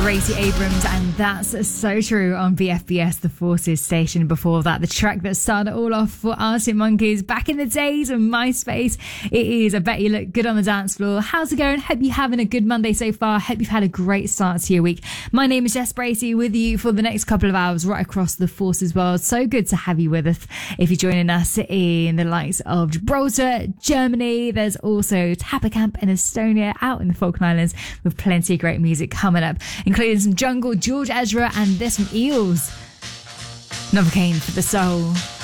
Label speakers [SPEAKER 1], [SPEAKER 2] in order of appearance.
[SPEAKER 1] Gracie Abrams, and that's so true on BFBS, the Forces station. Before that, the track that started it all off for Arctic Monkeys back in the days of MySpace. It is I Bet You Look Good on the Dance Floor. How's it going? Hope you're having a good Monday so far. Hope you've had a great start to your week. My name is Jess Bracey, with you for the next couple of hours right across the Forces world. So good to have you with us. If you're joining us in the likes of Gibraltar, Germany, there's also Tapper Camp in Estonia, out in the Falkland Islands, with plenty of great music coming up, including some Jungle, George Ezra, and this from Eels. Novocaine for the soul.